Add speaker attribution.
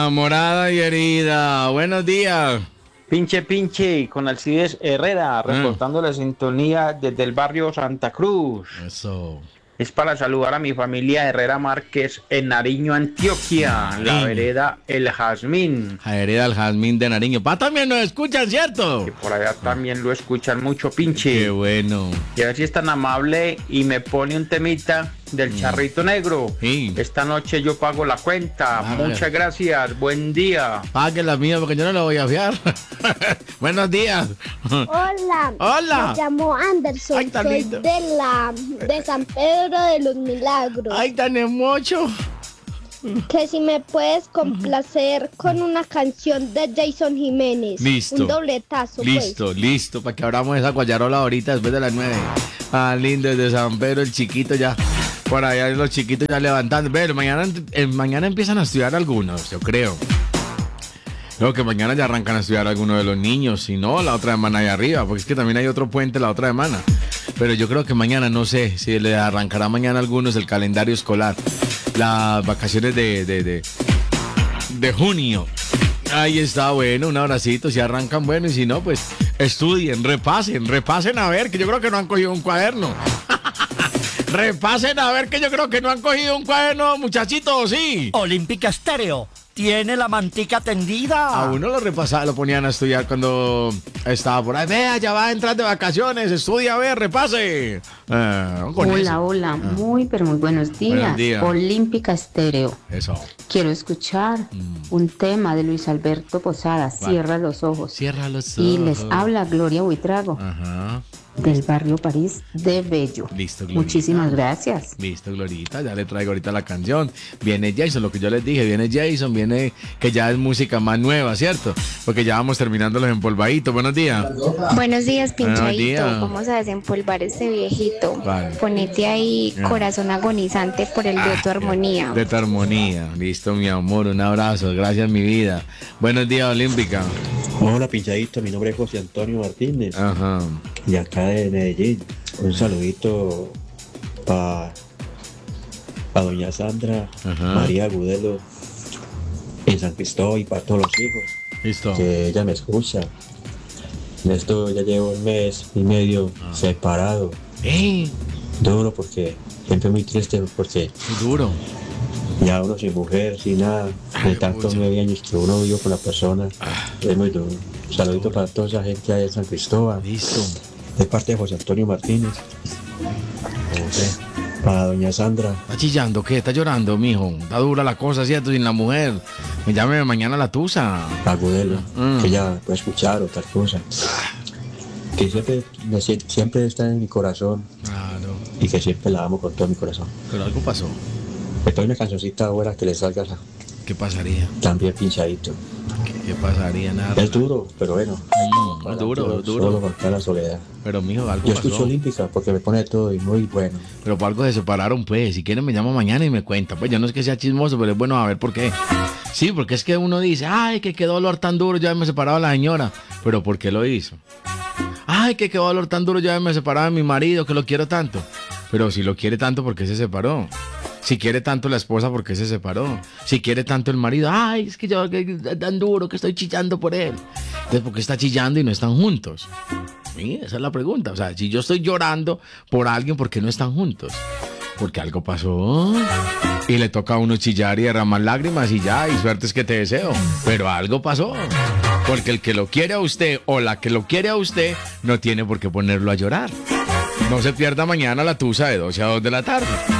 Speaker 1: Morada y herida, buenos días.
Speaker 2: Pinche, con Alcides Herrera, reportando la sintonía desde el barrio Santa Cruz.
Speaker 1: Eso.
Speaker 2: Es para saludar a mi familia Herrera Márquez en Nariño, Antioquia, la vereda El Jazmín.
Speaker 1: La hereda del Jazmín de Nariño. También nos escuchan, ¿cierto?
Speaker 2: Que por allá también lo escuchan mucho, pinche.
Speaker 1: Qué bueno.
Speaker 2: Y a ver si es tan amable y me pone un temita del Charrito Negro.
Speaker 1: Sí.
Speaker 2: Esta noche yo pago la cuenta. Muchas gracias, buen día.
Speaker 1: Pague la mía porque yo no la voy a fiar. Buenos días.
Speaker 3: Hola.
Speaker 1: Hola.
Speaker 3: Me llamo Anderson.
Speaker 1: Ay, tan
Speaker 3: soy
Speaker 1: lindo.
Speaker 3: de San Pedro de los Milagros.
Speaker 1: Ay, tan hermoso.
Speaker 3: Que si me puedes complacer con una canción de Jason Jiménez.
Speaker 1: Listo.
Speaker 3: Un dobletazo,
Speaker 1: Listo, para que abramos esa guayarola ahorita después de las 9. Ah, lindo, desde San Pedro, el chiquito ya. Por allá los chiquitos ya levantando. Pero mañana empiezan a estudiar algunos, yo creo. Creo que mañana ya arrancan a estudiar algunos de los niños. Si no, la otra semana allá arriba. Porque es que también hay otro puente la otra semana. Pero yo creo que mañana, no sé si le arrancará mañana a algunos el calendario escolar. Las vacaciones de junio. Ahí está, bueno, un abracito. Si arrancan, bueno, y si no, pues estudien, repasen a ver, que yo creo que no han cogido un cuaderno. Repasen a ver, que yo creo que no han cogido un cuaderno, muchachitos, sí.
Speaker 4: Olímpica Estéreo tiene la mantica tendida.
Speaker 1: A uno lo repasaba, lo ponían a estudiar cuando estaba por ahí. Vea, ya va a entrar de vacaciones, estudia, a ver, repase.
Speaker 5: Hola, muy pero muy buenos días.
Speaker 1: Buenos días.
Speaker 5: Olímpica Estéreo.
Speaker 1: Eso.
Speaker 5: Quiero escuchar un tema de Luis Alberto Posadas, Cierra los ojos.
Speaker 1: Cierra los ojos.
Speaker 5: Y les habla Gloria Buitrago,
Speaker 1: Ajá.
Speaker 5: del barrio París de Bello.
Speaker 1: Listo, Glorita.
Speaker 5: Muchísimas gracias.
Speaker 1: Listo, Glorita, ya le traigo ahorita la canción. Viene Jason, lo que yo les dije, viene Jason, viene que ya es música más nueva, ¿cierto? Porque ya vamos terminando los empolvaditos. Buenos días.
Speaker 6: Buenos días,
Speaker 1: Buenos
Speaker 6: pinchadito.
Speaker 1: días.
Speaker 6: ¿Cómo se desempolvar ese viejito?
Speaker 1: Vale.
Speaker 6: Ponete ahí corazón agonizante por el de tu armonía.
Speaker 1: De tu armonía. Listo, mi amor, un abrazo. Gracias, mi vida. Buenos días, Olímpica.
Speaker 7: Hola, pinchadito, mi nombre es José Antonio Martínez,
Speaker 1: Ajá.
Speaker 7: y acá de Medellín. Un saludito para doña Sandra,
Speaker 1: Ajá.
Speaker 7: María Agudelo, en San Cristóbal, y para todos los hijos,
Speaker 1: Listo.
Speaker 7: que ella me escucha. En esto ya llevo un mes y medio separado, duro, porque siempre muy triste, porque
Speaker 1: Muy duro.
Speaker 7: ya uno sin mujer, sin nada, de tantos 9 años que uno vive con la persona, es muy duro. Un saludito para toda esa gente allá en San Cristóbal,
Speaker 1: Listo.
Speaker 7: de parte de José Antonio Martínez. Para doña Sandra.
Speaker 1: ¿Está chillando qué? ¿Está llorando, mijo? Está dura la cosa, ¿cierto? Sin la mujer. Me llame mañana la tusa.
Speaker 7: Agudelo, que ella puede escuchar o tal cosa. Que siempre está en mi corazón,
Speaker 1: Claro.
Speaker 7: y que siempre la amo con todo mi corazón.
Speaker 1: Pero algo pasó.
Speaker 7: Me doy una cancioncita ahora que le salga
Speaker 1: ¿Qué pasaría?
Speaker 7: también pinchadito.
Speaker 1: ¿Qué pasaría? Nada.
Speaker 7: Es duro, pero bueno.
Speaker 1: Es duro.
Speaker 7: Solo para la soledad.
Speaker 1: Pero, mijo, algo
Speaker 7: Yo
Speaker 1: pasó.
Speaker 7: escucho Olímpica porque me pone todo y muy bueno.
Speaker 1: Pero por algo se separaron, pues. Si quieren me llama mañana y me cuenta. Pues yo no es que sea chismoso, pero es bueno a ver por qué. Sí, porque es que uno dice, ay, que qué dolor tan duro, ya me separaba la señora. Pero ¿por qué lo hizo? Ay, que qué dolor tan duro, ya me separaba de mi marido, que lo quiero tanto. Pero si lo quiere tanto, ¿por qué se separó? Si quiere tanto la esposa, ¿por qué se separó? Si quiere tanto el marido, ay, es que yo que es tan duro que estoy chillando por él. Entonces, ¿por qué está chillando y no están juntos? Sí, esa es la pregunta. O sea, si yo estoy llorando por alguien, ¿por qué no están juntos? Porque algo pasó y le toca a uno chillar y derramar lágrimas y ya, y suerte es que te deseo. Pero algo pasó. Porque el que lo quiere a usted o la que lo quiere a usted no tiene por qué ponerlo a llorar. No se pierda mañana la tusa de 12 a 2 de la tarde.